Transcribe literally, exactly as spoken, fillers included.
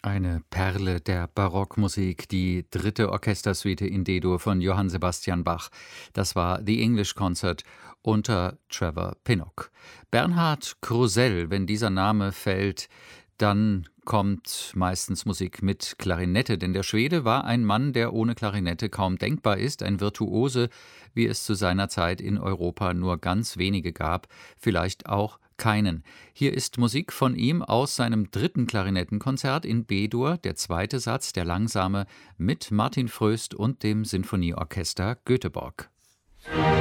Eine Perle der Barockmusik, die dritte Orchestersuite in D-Dur von Johann Sebastian Bach. Das war The English Concert unter Trevor Pinnock. Bernhard Krusell, wenn dieser Name fällt, dann kommt meistens Musik mit Klarinette, denn der Schwede war ein Mann, der ohne Klarinette kaum denkbar ist, ein Virtuose, wie es zu seiner Zeit in Europa nur ganz wenige gab, vielleicht auch keinen. Hier ist Musik von ihm aus seinem dritten Klarinettenkonzert in B-Dur, der zweite Satz, der langsame, mit Martin Fröst und dem Sinfonieorchester Göteborg.